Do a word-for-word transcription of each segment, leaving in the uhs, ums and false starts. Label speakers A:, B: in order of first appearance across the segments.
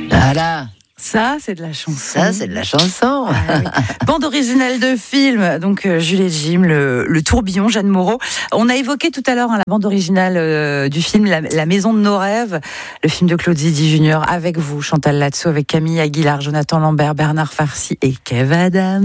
A: Voilà.
B: Ça, c'est de la chanson.
A: Ça, c'est de la chanson.
B: Ah, oui. Bande originale de film, donc euh, Jules et Jim, le, le tourbillon, Jeanne Moreau. On a évoqué tout à l'heure hein, la bande originale euh, du film la, la Maison de nos rêves, le film de Claude Zidi Junior avec vous, Chantal Latsou, avec Camille Aguilar, Jonathan Lambert, Bernard Farcy et Kev Adams.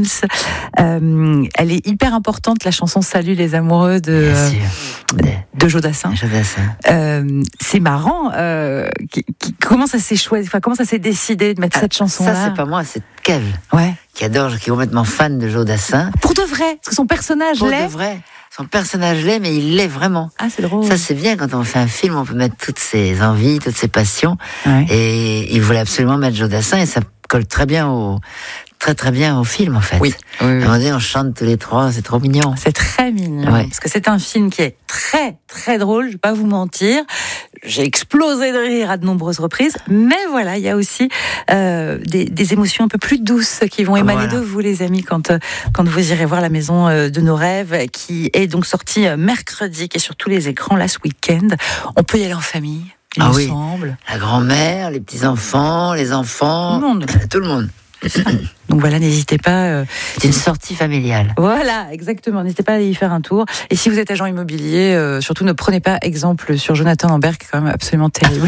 B: Euh, elle est hyper importante, la chanson Salut les amoureux de, euh, de, de Jodassin.
A: Jodassin.
B: Euh, c'est marrant. Euh, qui, qui, comment ça s'est choisi, enfin, comment ça s'est décidé de mettre ah, cette chanson-là?
A: Ça, c'est pas moi, c'est Kev.
B: Ouais.
A: Qui adore, qui est complètement fan de Jodassin.
B: Pour de vrai, parce que son personnage
A: Pour
B: l'est.
A: Pour de vrai. Son personnage l'est, mais il l'est vraiment.
B: Ah, c'est drôle.
A: Ça, c'est bien quand on fait un film, on peut mettre toutes ses envies, toutes ses passions.
B: Ouais.
A: Et il voulait absolument mettre Jodassin et ça colle très bien au, très très bien au film, en fait.
B: Oui. oui, oui.
A: À un moment donné, on chante tous les trois, c'est trop mignon.
B: C'est très mignon.
A: Ouais.
B: Parce que c'est un film qui est très, très drôle, je vais pas vous mentir. J'ai explosé de rire à de nombreuses reprises, mais voilà, il y a aussi euh, des, des émotions un peu plus douces qui vont émaner voilà. de vous, les amis, quand, quand vous irez voir La Maison de nos rêves, qui est donc sortie mercredi, qui est sur tous les écrans là ce week-end. On peut y aller en famille, il
A: ah
B: me
A: oui.
B: semble.
A: La grand-mère, les petits-enfants, les enfants,
B: tout le monde.
A: Tout le monde.
B: Donc voilà, n'hésitez pas. Euh,
A: c'est une sortie familiale.
B: Voilà, exactement. N'hésitez pas à y faire un tour. Et si vous êtes agent immobilier, euh, surtout ne prenez pas exemple sur Jonathan Lambert, qui est quand même absolument terrible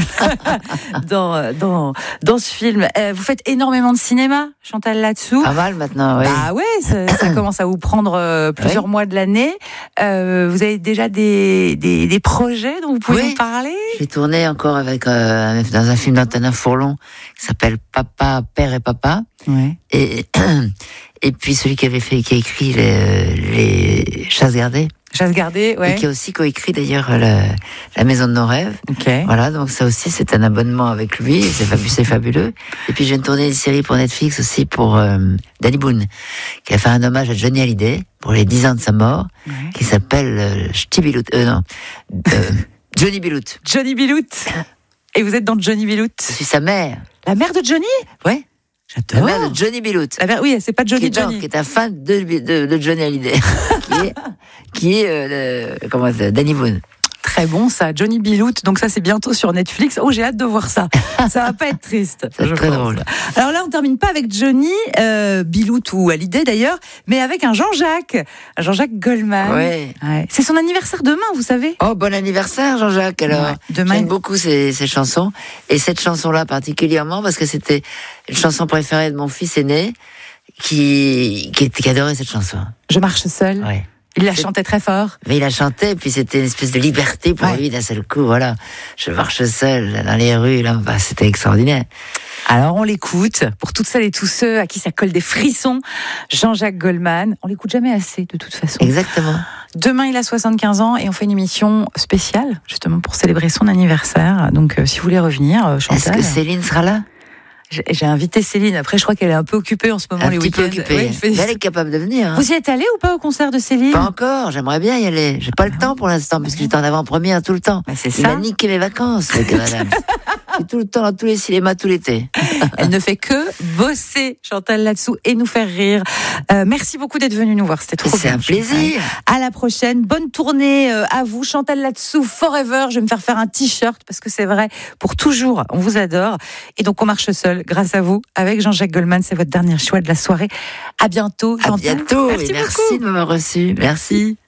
B: dans, dans, dans ce film. Euh, vous faites énormément de cinéma, Chantal Latsou.
A: Pas mal maintenant, oui.
B: Bah ouais, ça, ça commence à vous prendre euh, plusieurs oui. mois de l'année. Euh, vous avez déjà des, des, des projets dont vous pouvez
A: oui.
B: nous parler?
A: J'ai tourné encore avec euh, dans un film d'Antonin Fourlon qui s'appelle Papa, Père et Papa.
B: Ouais.
A: Et, et puis celui qui avait fait, qui a écrit les, les Chasses gardées.
B: Chasses gardées, ouais.
A: Et qui a aussi coécrit d'ailleurs le, La Maison de nos rêves.
B: Okay.
A: Voilà, donc ça aussi c'est un abonnement avec lui, c'est fabuleux, c'est fabuleux. Et puis j'ai tourné une série pour Netflix aussi pour euh, Danny Boone, qui a fait un hommage à Johnny Hallyday pour les dix ans de sa mort, ouais. qui s'appelle euh, Ch'tibilout, euh, non, euh, Johnny Bilout.
B: Johnny Bilout. Et vous êtes dans Johnny Bilout?
A: Je suis sa mère.
B: La mère de Johnny?
A: Ouais.
B: J'adore.
A: La mère de Johnny Bilout.
B: La mère, oui, c'est pas Johnny
A: qui est,
B: Johnny.
A: Qui est un fan de, de, de Johnny Hallyday. qui est, qui est euh, le, comment c'est, Danny Boone.
B: Très bon ça, Johnny Bilout. Donc ça c'est bientôt sur Netflix. Oh j'ai hâte de voir ça. Ça va pas être triste.
A: C'est très pense. drôle.
B: Alors là on termine pas avec Johnny euh, Bilout ou Hallyday d'ailleurs, mais avec un Jean-Jacques, Jean-Jacques Goldman.
A: Ouais.
B: ouais. C'est son anniversaire demain, vous savez.
A: Oh bon anniversaire Jean-Jacques. Alors ouais.
B: demain.
A: J'aime beaucoup ces, ces chansons et cette chanson-là particulièrement parce que c'était une chanson préférée de mon fils aîné qui qui, qui adorait cette chanson.
B: Je marche seul.
A: Ouais.
B: Il la chantait très fort.
A: Mais il la chantait, puis c'était une espèce de liberté pour ouais. lui d'un seul coup. Voilà, je marche seul dans les rues, là, bah, c'était extraordinaire.
B: Alors on l'écoute, pour toutes celles et tous ceux à qui ça colle des frissons, Jean-Jacques Goldman. On l'écoute jamais assez, de toute façon.
A: Exactement.
B: Demain, il a soixante-quinze ans et on fait une émission spéciale, justement, pour célébrer son anniversaire. Donc, euh, si vous voulez revenir, euh, Chantal...
A: Est-ce que Céline sera là ?
B: J'ai, j'ai invité Céline. Après, je crois qu'elle est un peu occupée en ce moment,
A: un
B: les
A: week-ends. Un
B: petit
A: peu occupée.
B: Ouais, fais...
A: Elle est capable de venir. Hein.
B: Vous y êtes allé ou pas au concert de Céline ?
A: Pas encore. J'aimerais bien y aller. J'ai pas ah, le temps pour l'instant, parce que j'étais en avant-première tout le temps.
B: Bah, c'est
A: Il
B: ça.
A: m'a niqué mes vacances, madame. Je suis tout le temps dans tous les cinémas tout l'été.
B: Elle ne fait que bosser, Chantal Latsou, et nous faire rire. Euh, merci beaucoup d'être venue nous voir. C'était trop
A: C'est
B: bien.
A: C'est un plaisir.
B: À la prochaine. Bonne tournée euh, à vous. Chantal Latsou, forever. Je vais me faire faire un t-shirt parce que c'est vrai. Pour toujours, on vous adore. Et donc, on marche seul grâce à vous avec Jean-Jacques Goldman. C'est votre dernier choix de la soirée. À bientôt, Chantal.
A: À bientôt.
B: Merci,
A: et merci
B: beaucoup.
A: de m'avoir reçu. Merci.